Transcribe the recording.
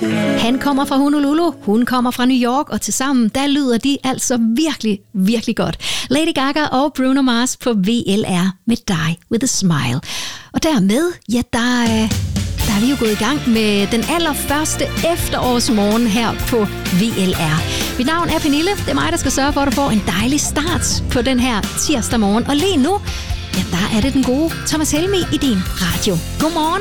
Han kommer fra Honolulu, hun kommer fra New York, og tilsammen, der lyder de altså virkelig, virkelig godt. Lady Gaga og Bruno Mars på VLR med Die With A Smile. Og dermed, ja, der er vi jo gået i gang med den allerførste efterårsmorgen her på VLR. Mit navn er Pernille, det er mig, der skal sørge for, at du får en dejlig start på den her tirsdag morgen. Og lige nu, ja, der er det den gode Thomas Helmig i din radio. Godmorgen.